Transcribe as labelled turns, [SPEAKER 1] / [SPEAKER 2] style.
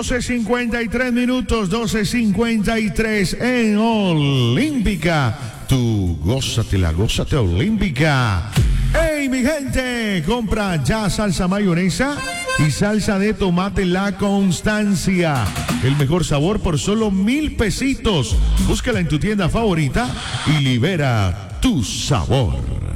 [SPEAKER 1] 12:53, 12:53 en Olímpica. Tú gózate Olímpica. ¡Hey, mi gente! Compra ya salsa mayonesa y salsa de tomate La Constancia. El mejor sabor por solo 1,000 pesitos. Búscala en tu tienda favorita y libera tu sabor.